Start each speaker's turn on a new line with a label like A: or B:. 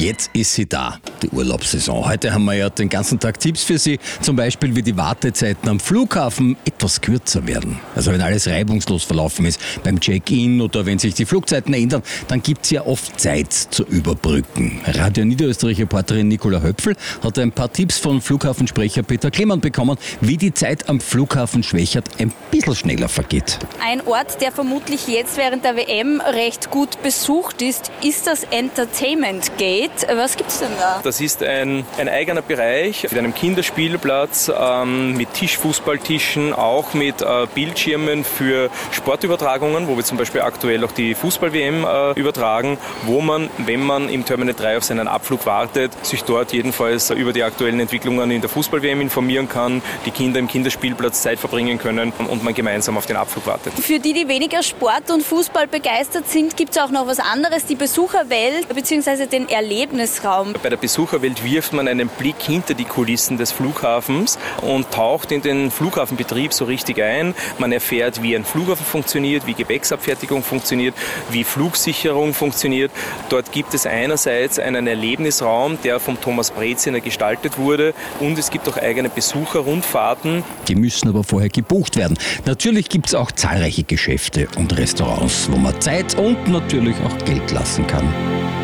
A: Jetzt ist sie da, die Urlaubssaison. Heute haben wir ja den ganzen Tag Tipps für Sie, zum Beispiel wie die Wartezeiten am Flughafen etwas kürzer werden. Also wenn alles reibungslos verlaufen ist beim Check-in oder wenn sich die Flugzeiten ändern, dann gibt es ja oft Zeit zu überbrücken. Radio Niederösterreich-Reporterin Nicola Höpfl hat ein paar Tipps von Flughafensprecher Peter Clement bekommen, wie die Zeit am Flughafen Schwechat ein bisschen schneller vergeht.
B: Ein Ort, der vermutlich jetzt während der WM recht gut besucht ist das Entertainment Gate. Was gibt's denn da?
C: Das ist ein eigener Bereich mit einem Kinderspielplatz, mit Tischfußballtischen, auch mit Bildschirmen für Sportübertragungen, wo wir zum Beispiel aktuell auch die Fußball-WM übertragen, wo man, wenn man im Terminal 3 auf seinen Abflug wartet, sich dort jedenfalls über die aktuellen Entwicklungen in der Fußball-WM informieren kann, die Kinder im Kinderspielplatz Zeit verbringen können und man gemeinsam auf den Abflug wartet.
B: Für die weniger Sport und Fußball begeistert sind, gibt es auch noch was anderes, die Besucherwelt bzw. den Erlebnisraum.
C: Bei der Besucherwelt wirft man einen Blick hinter die Kulissen des Flughafens und taucht in den Flughafenbetrieb so richtig ein. Man erfährt, wie ein Flughafen funktioniert, wie Gepäcksabfertigung funktioniert, wie Flugsicherung funktioniert. Dort gibt es einerseits einen Erlebnisraum, der vom Thomas Breziner gestaltet wurde, und es gibt auch eigene Besucherrundfahrten.
A: Die müssen aber vorher gebucht werden. Natürlich gibt es auch zahlreiche Geschäfte und Restaurants, wo man Zeit und natürlich auch Geld lassen kann.